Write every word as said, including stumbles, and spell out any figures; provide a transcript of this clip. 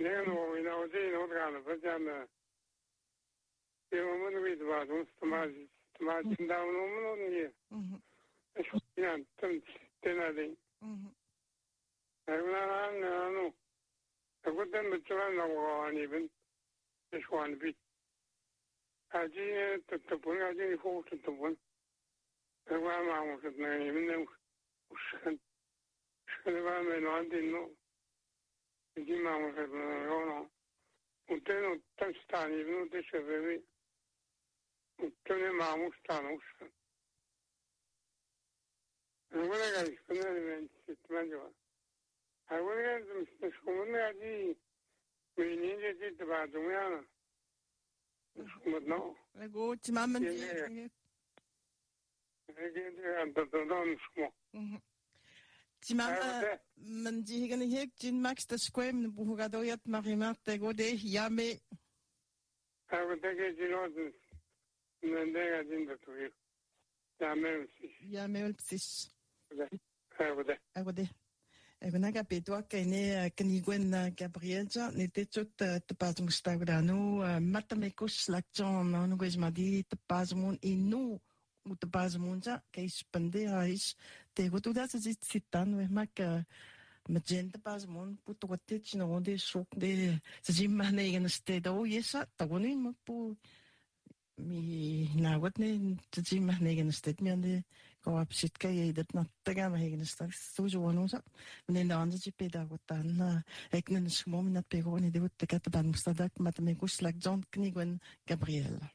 내가 나오지 노드가는 버잖아. 이거는 왜 봐도 스마지 스마지 다운로드 게. 음. 그냥 좀 되나데. 음. 나는 나는 그것도 못처럼 나고 아니면 이슈한 비. 아직 또 보는 아직 호흡도 또 본. 그거 아마 무슨 내면 무슨 그거 나한테 너 이제 마음을 해보는 우때는 딴스타니 우때 셔베비 우때는 마음을 스타는 없어. 그거가 있으면 진짜 좋아. 아무래도 좀 소문나지 매니저 짓도 봐주면 뭐 아이고 지만만 지 이게 안 떠도는 뭐 지만 만지 이거는 핵진 막스 더 스퀘임 부가도였 마리마테 고데 야메 하고 되게 지로는 내가 진짜 또 야메 야메 옵시스 하고 돼 하고 돼 Ego na kapitwa kene kanigwen na Gabriel ja nete chot te pas mo stagrano matamekos lakchon no gwes madi te pas mon inu u te pas mon ja ke spende ais te go tu da se citan we mak magenta pas mon puto gote chino onde sok de se jimane igen ste do yesa tagoni mo pu mi nawat ne tsi ma negen stet mi ande ko apsit ka yedet na taga ma hegen sta so jo wono sa ne na ande ji peda gotan na ek ne smom na pego ne de wot ka ta ban mustadak mat me kus lak jon knigwen Gabriel